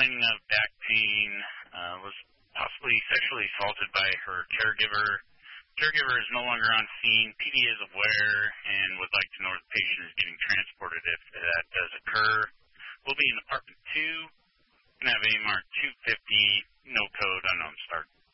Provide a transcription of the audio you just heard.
complaining of back pain, was possibly sexually assaulted by her caregiver. Caregiver is no longer on scene. PD is aware and would like to know if the patient is getting transported if that does occur. We'll be in apartment 2. Going to have AMR 250, no code, unknown start.